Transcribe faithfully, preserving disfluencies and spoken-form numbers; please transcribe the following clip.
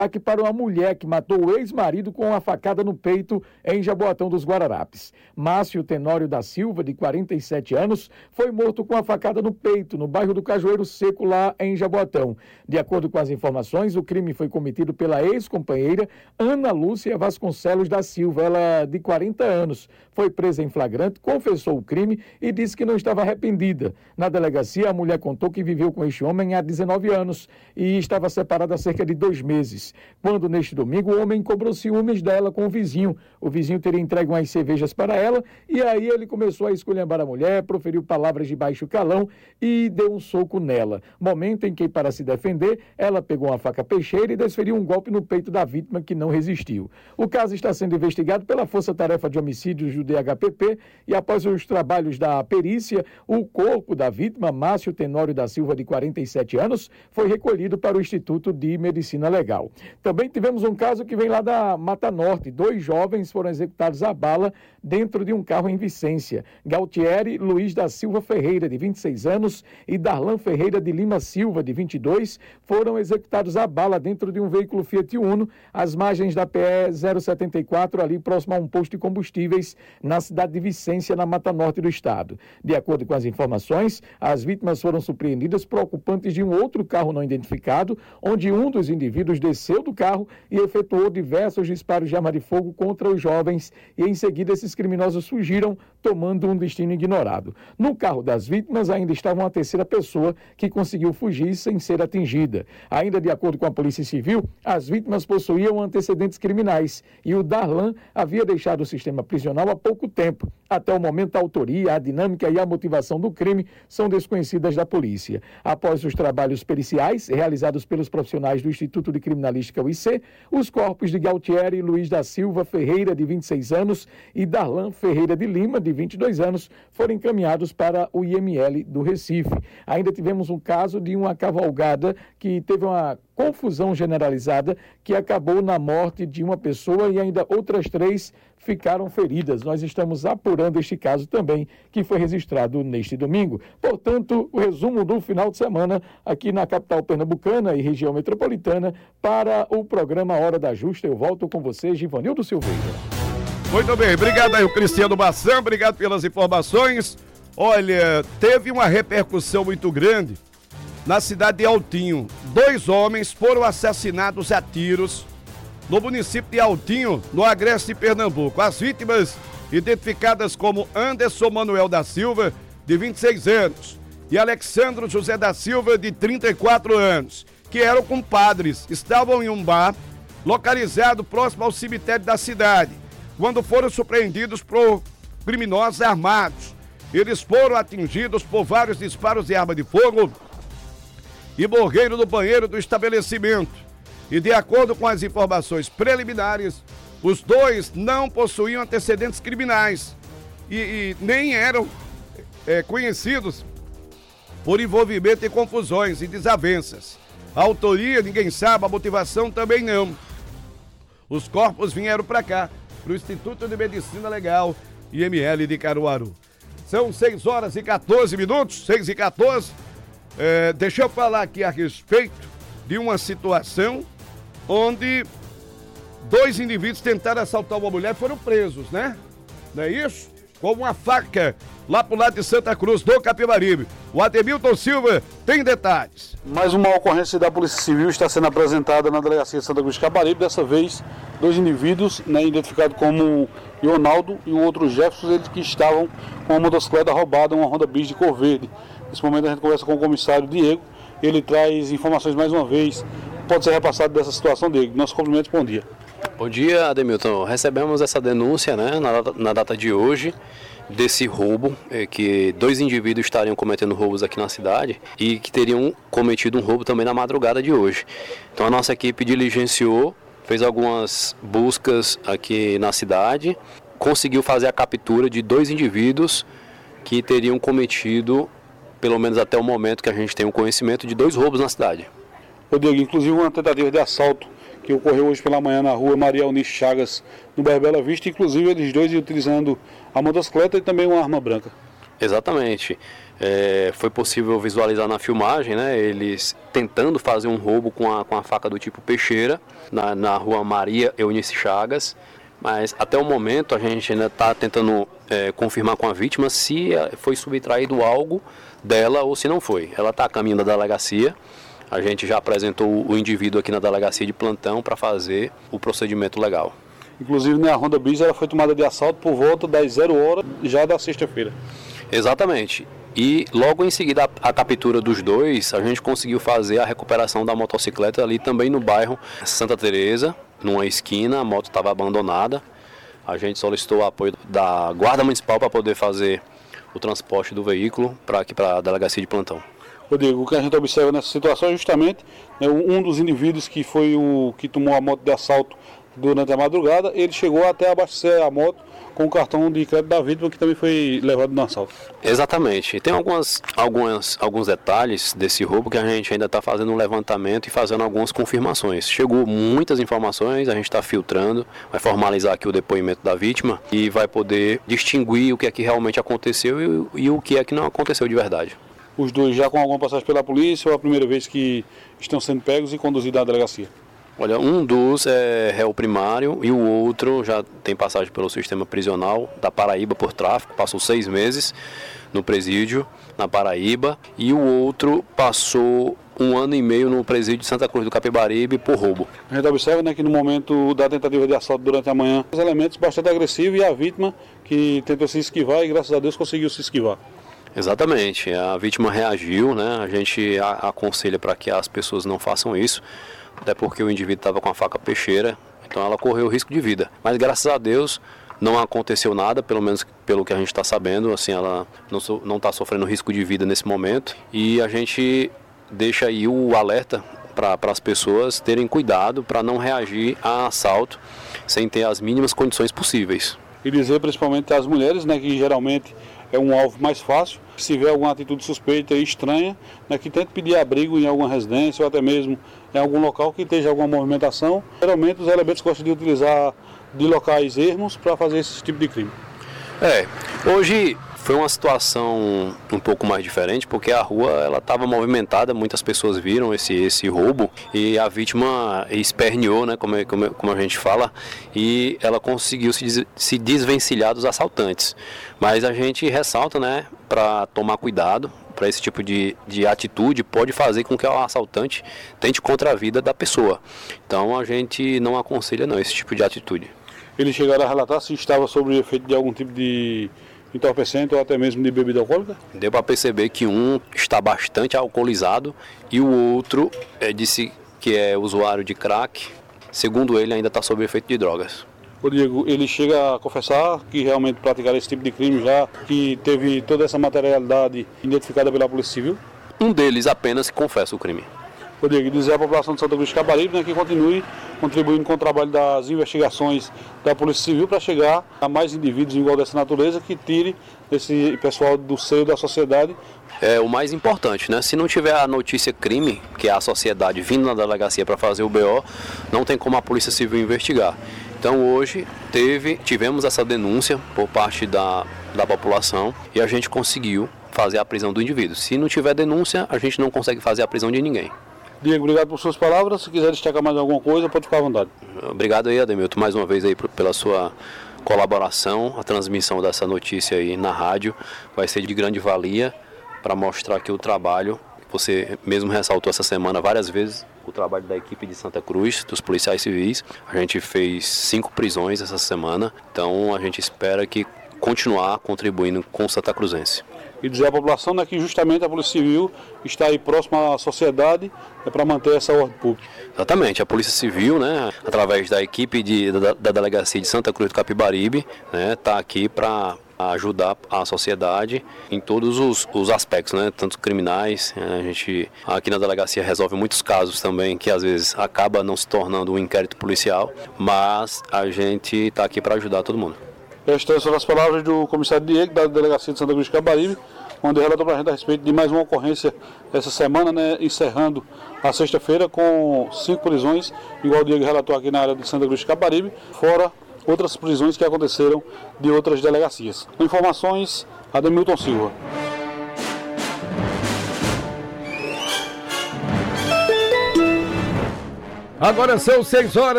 Aqui para uma mulher que matou o ex-marido com uma facada no peito em Jaboatão dos Guararapes. Márcio Tenório da Silva, de quarenta e sete anos, foi morto com a facada no peito, no bairro do Cajueiro Seco, lá em Jaboatão. De acordo com as informações, o crime foi cometido pela ex-companheira Ana Lúcia Vasconcelos da Silva, ela de quarenta anos. Foi presa em flagrante, confessou o crime e disse que não estava arrependida. Na delegacia, a mulher contou que viveu com este homem há dezenove anos e estava separada há cerca de dois meses. Quando, neste domingo, o homem cobrou ciúmes dela com o vizinho. O vizinho teria entregue umas cervejas para ela e aí ele começou a esculhambar a mulher, proferiu palavras de baixo calão e deu um soco nela. Momento em que, para se defender, ela pegou uma faca peixeira e desferiu um golpe no peito da vítima, que não resistiu. O caso está sendo investigado pela Força Tarefa de Homicídios do D H P P e, após os trabalhos da perícia, o corpo da vítima, Márcio Tenório da Silva, de quarenta e sete anos, foi recolhido para o Instituto de Medicina Legal. Também tivemos um caso que vem lá da Mata Norte. Dois jovens foram executados a bala dentro de um carro em Vicência. Galtieri Luiz da Silva Ferreira, de vinte e seis anos, e Darlan Ferreira de Lima Silva, de vinte e dois, foram executados a bala dentro de um veículo Fiat Uno, às margens da P E zero setenta e quatro, ali próximo a um posto de combustíveis, na cidade de Vicência, na Mata Norte do estado. De acordo com as informações, as vítimas foram surpreendidas por ocupantes de um outro carro não identificado, onde um dos indivíduos desceu do carro e efetuou diversos disparos de arma de fogo contra os jovens e, em seguida, esses criminosos fugiram, tomando um destino ignorado. No carro das vítimas ainda estava uma terceira pessoa que conseguiu fugir sem ser atingida. Ainda de acordo com a Polícia Civil, as vítimas possuíam antecedentes criminais e o Darlan havia deixado o sistema prisional há pouco tempo. Até o momento, a autoria, a dinâmica e a motivação do crime são desconhecidas da polícia. Após os trabalhos periciais realizados pelos profissionais do Instituto de Criminalística, o I C, os corpos de Galtieri Luiz da Silva Ferreira, de vinte e seis anos, e Darlan Ferreira de Lima, de vinte e dois anos, foram encaminhados para o I M L do Recife. Ainda tivemos um caso de uma cavalgada que teve uma confusão generalizada que acabou na morte de uma pessoa e ainda outras três ficaram feridas. Nós estamos apurando este caso também, que foi registrado neste domingo. Portanto, o resumo do final de semana aqui na capital pernambucana e região metropolitana para o programa Hora da Justa. Eu volto com você, Givanildo Silveira. Muito bem, obrigado aí o Cristiano Bassan, obrigado pelas informações. Olha, teve uma repercussão muito grande na cidade de Altinho. Dois homens foram assassinados a tiros no município de Altinho, no Agreste de Pernambuco. As vítimas, identificadas como Anderson Manuel da Silva, de vinte e seis anos, e Alexandro José da Silva, de trinta e quatro anos, que eram compadres, estavam em um bar localizado próximo ao cemitério da cidade, quando foram surpreendidos por criminosos armados. Eles foram atingidos por vários disparos de arma de fogo e morreram no banheiro do estabelecimento. E de acordo com as informações preliminares, os dois não possuíam antecedentes criminais e, e nem eram é, conhecidos por envolvimento em confusões e desavenças. A autoria, ninguém sabe, a motivação também não. Os corpos vieram para cá, para o Instituto de Medicina Legal, I M L de Caruaru. São seis horas e quatorze minutos, seis e quatorze. É, deixa eu falar aqui a respeito de uma situação onde dois indivíduos tentaram assaltar uma mulher e foram presos, né? Não é isso? Com uma faca lá pro lado de Santa Cruz, do Capibaribe. O Ademilton Silva tem detalhes. Mais uma ocorrência da Polícia Civil está sendo apresentada na delegacia de Santa Cruz de Capibaribe. Dessa vez, dois indivíduos, né, identificados como Leonardo e o outro Jefferson, eles que estavam com uma motocicleta roubada, uma Honda Bis de cor verde. Nesse momento a gente conversa com o comissário Diego. Ele traz informações mais uma vez. Pode ser repassado dessa situação, Diego. Nosso cumprimento, bom dia. Bom dia, Ademilton. Recebemos essa denúncia, né, na, data, na data de hoje, desse roubo, é, que dois indivíduos estariam cometendo roubos aqui na cidade e que teriam cometido um roubo também na madrugada de hoje. Então a nossa equipe diligenciou, fez algumas buscas aqui na cidade, conseguiu fazer a captura de dois indivíduos que teriam cometido, pelo menos até o momento que a gente tem o conhecimento, de dois roubos na cidade. Ô Diego, inclusive uma tentativa de assalto que ocorreu hoje pela manhã na rua Maria Eunice Chagas, no bairro Bela Vista, inclusive eles dois utilizando a motocicleta e também uma arma branca. Exatamente. É, foi possível visualizar na filmagem, né, eles tentando fazer um roubo com a, com a faca do tipo peixeira na, na rua Maria Eunice Chagas, mas até o momento a gente ainda está tentando é, confirmar com a vítima se foi subtraído algo dela ou se não foi. Ela está a caminho da delegacia, a gente já apresentou o indivíduo aqui na delegacia de plantão para fazer o procedimento legal. Inclusive, na Honda Bis, ela foi tomada de assalto por volta das zero horas já da sexta-feira. Exatamente. E logo em seguida a, a captura dos dois, a gente conseguiu fazer a recuperação da motocicleta ali também no bairro Santa Teresa, numa esquina, a moto estava abandonada. A gente solicitou o apoio da Guarda Municipal para poder fazer o transporte do veículo para aqui para a delegacia de plantão. Rodrigo, o que a gente observa nessa situação é justamente né, um dos indivíduos que foi o que tomou a moto de assalto durante a madrugada, ele chegou até abastecer a moto com o cartão de crédito da vítima, que também foi levado no assalto. Exatamente. Tem algumas, algumas, alguns detalhes desse roubo que a gente ainda está fazendo um levantamento e fazendo algumas confirmações. Chegou muitas informações, a gente está filtrando, vai formalizar aqui o depoimento da vítima e vai poder distinguir o que é que realmente aconteceu e, e o que é que não aconteceu de verdade. Os dois já com alguma passagem pela polícia ou é a primeira vez que estão sendo pegos e conduzidos à delegacia? Olha, um dos é réu primário e o outro já tem passagem pelo sistema prisional da Paraíba por tráfico, passou seis meses no presídio na Paraíba, e o outro passou um ano e meio no presídio de Santa Cruz do Capibaribe por roubo. A gente observa né, que no momento da tentativa de assalto durante a manhã, os elementos bastante agressivos e a vítima que tentou se esquivar e graças a Deus conseguiu se esquivar. Exatamente, a vítima reagiu, né? A gente aconselha para que as pessoas não façam isso, até porque o indivíduo estava com a faca peixeira, então ela correu risco de vida. Mas graças a Deus não aconteceu nada, pelo menos pelo que a gente está sabendo, assim, ela não está sofrendo risco de vida nesse momento. E a gente deixa aí o alerta para as pessoas terem cuidado para não reagir a assalto sem ter as mínimas condições possíveis. E dizer principalmente às mulheres, né, que geralmente é um alvo mais fácil, se tiver alguma atitude suspeita e estranha, né, que tente pedir abrigo em alguma residência ou até mesmo em algum local que esteja alguma movimentação. Geralmente os elementos gostam de utilizar de locais ermos para fazer esse tipo de crime. É, hoje foi uma situação um pouco mais diferente, porque a rua ela estava movimentada, muitas pessoas viram esse, esse roubo e a vítima esperneou, né, como, como, como a gente fala, e ela conseguiu se, des, se desvencilhar dos assaltantes. Mas a gente ressalta, né, para tomar cuidado, para esse tipo de, de atitude pode fazer com que o assaltante tente contra a vida da pessoa. Então a gente não aconselha não esse tipo de atitude. Eles chegaram a relatar se estava sob o efeito de algum tipo de entorpecente ou até mesmo de bebida alcoólica? Deu para perceber que um está bastante alcoolizado e o outro é, disse que é usuário de crack. Segundo ele, ainda está sob efeito de drogas. O Diego, ele chega a confessar que realmente praticaram esse tipo de crime já, que teve toda essa materialidade identificada pela Polícia Civil? Um deles apenas confessa o crime. O Diego, dizer à população de Santa Cruz do Capibaribe, né, que continue contribuindo com o trabalho das investigações da Polícia Civil para chegar a mais indivíduos igual dessa natureza que tire esse pessoal do seio da sociedade. É o mais importante, né? Se não tiver a notícia crime, que é a sociedade vindo na delegacia para fazer o B O, não tem como a Polícia Civil investigar. Então hoje teve, tivemos essa denúncia por parte da, da população e a gente conseguiu fazer a prisão do indivíduo. Se não tiver denúncia, a gente não consegue fazer a prisão de ninguém. Diego, obrigado por suas palavras. Se quiser destacar mais alguma coisa, pode ficar à vontade. Obrigado aí, Ademilton, mais uma vez aí pela sua colaboração. A transmissão dessa notícia aí na rádio vai ser de grande valia para mostrar que o trabalho, você mesmo ressaltou essa semana várias vezes, o trabalho da equipe de Santa Cruz, dos policiais civis. A gente fez cinco prisões essa semana, então a gente espera que continuar contribuindo com o Santa Cruzense. E dizer à população, né, que justamente a Polícia Civil está aí próxima à sociedade, é, para manter essa ordem pública. Exatamente, a Polícia Civil, né, através da equipe de, da, da Delegacia de Santa Cruz do Capibaribe, né, está aqui para ajudar a sociedade em todos os, os aspectos, né, tanto criminais. A gente aqui na delegacia resolve muitos casos também que às vezes acaba não se tornando um inquérito policial, mas a gente está aqui para ajudar todo mundo. Estas são as palavras do comissário Diego, da Delegacia de Santa Cruz do Capibaribe, onde relatou para a gente a respeito de mais uma ocorrência essa semana, né, encerrando a sexta-feira com cinco prisões, igual o Diego relatou aqui na área de Santa Cruz do Capibaribe, fora outras prisões que aconteceram de outras delegacias. Com informações, Ademilton Silva. Agora são seis horas.